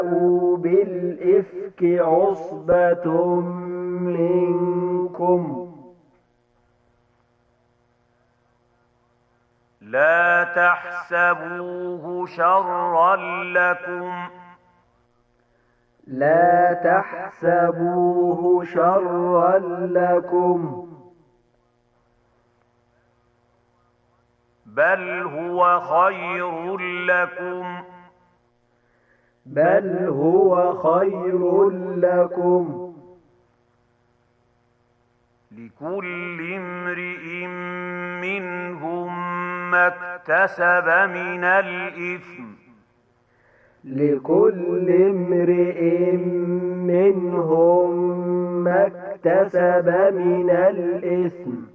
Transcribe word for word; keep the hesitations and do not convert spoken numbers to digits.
بالإفك عصبة منكم لا تحسبوه شرا لكم لا تحسبوه شرا لكم بل هو خير لكم بل هو خير لكم لكل امرئ منهم ما اكتسب من الإثم لكل امرئ منهم ما اكتسب من الإثم